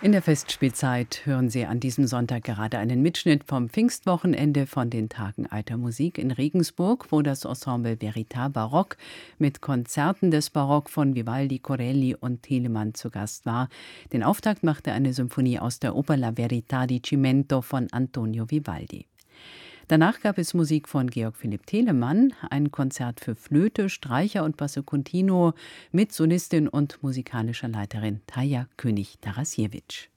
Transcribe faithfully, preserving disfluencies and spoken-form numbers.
In der Festspielzeit hören Sie an diesem Sonntag gerade einen Mitschnitt vom Pfingstwochenende von den Tagen Alter Musik in Regensburg, wo das Ensemble Verità Barock mit Konzerten des Barock von Vivaldi, Corelli und Telemann zu Gast war. Den Auftakt machte eine Symphonie aus der Oper La Verità di Cimento von Antonio Vivaldi. Danach gab es Musik von Georg Philipp Telemann, ein Konzert für Flöte, Streicher und Basso Continuo mit Solistin und musikalischer Leiterin Tarja König-Tarasiewicz.